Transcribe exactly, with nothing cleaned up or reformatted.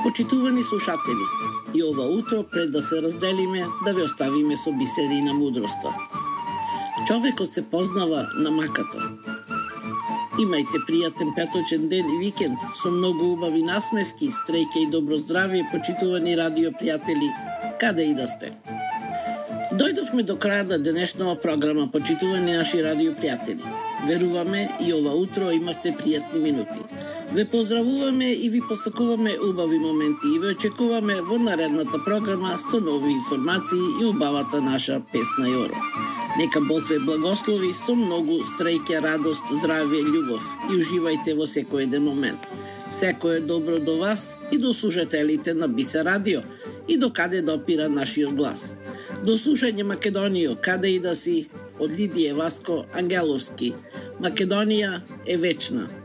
Почитувани слушатели, и ова утро пред да се разделиме, да ви оставиме со бисери на мудроста. Човекот се познава на маката. Имајте пријатен петочен ден и викенд со многу убави насмевки, стреќа и добро здравје, почитувани радио пријатели, каде и да сте. Дојдовме до краја на денешнава програма, почитувани наши радио пријатели. Веруваме и ова утро имавте пријатни минути. Ве поздравуваме и ви посакуваме убави моменти и ве очекуваме во наредната програма со нови информации и убавата наша песна Јоро. Нека Бог ве благослови со многу среќа, радост, здравје, љубов и уживајте во секој еден момент. Секој е добро до вас и до слушателите на Бисе радио и до каде допира нашиот глас. До слушање Македонијо, каде и да си, од Лидија Васко Ангеловски. Македонија е вечна.